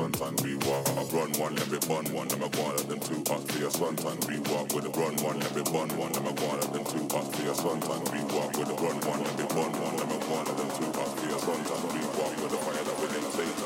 swanton we walk. I run one, let me bun one, I'm a one of them too hot for your swanton we walk. With a run one, let me bun one, I'm a one of them too hot for your swanton we walk. With a run one, let me bun one, I'm a